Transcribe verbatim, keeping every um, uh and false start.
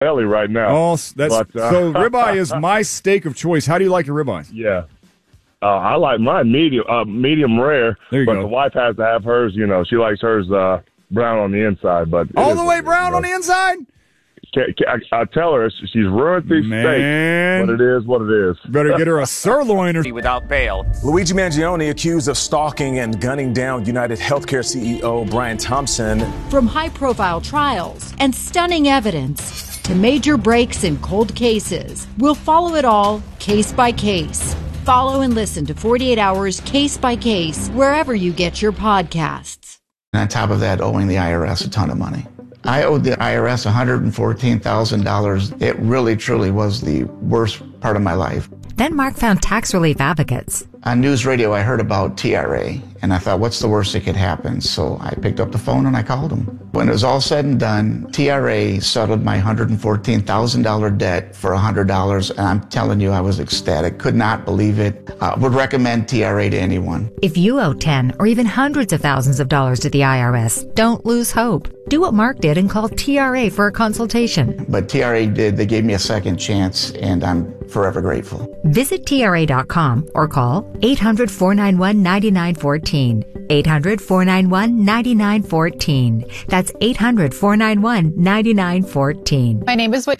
belly right now. Oh, that's but, uh, so ribeye is my steak of choice. How do you like your ribeyes? Yeah. Uh, I like mine medium, uh, medium rare. There you but go. the wife has to have hers. You know, she likes hers uh, brown on the inside. But all the way brown on the inside. I, I tell her she's ruined these Man. steaks, but it is what it is. Better get her a sirloin or without bail. Luigi Mangione accused of stalking and gunning down United Healthcare C E O Brian Thompson. From high-profile trials and stunning evidence to major breaks in cold cases, we'll follow it all case by case. Follow and listen to forty-eight hours Case by Case wherever you get your podcasts. And on top of that, owing the I R S a ton of money. I owed the I R S one hundred fourteen thousand dollars. It really, truly was the worst part of my life. Then Mark found tax relief advocates. On news radio, I heard about T R A, and I thought, what's the worst that could happen? So I picked up the phone and I called them. When it was all said and done, T R A settled my one hundred fourteen thousand dollars debt for one hundred dollars, and I'm telling you, I was ecstatic. Could not believe it. Uh, would recommend T R A to anyone. If you owe ten or even hundreds of thousands of dollars to the I R S, don't lose hope. Do what Mark did and call T R A for a consultation. But T R A did. They gave me a second chance, and I'm forever grateful. Visit T R A dot com or call eight hundred, four nine one, nine nine one four. eight hundred, four nine one, nine nine one four. That's eight hundred, four nine one, nine nine one four. My name is Whitney.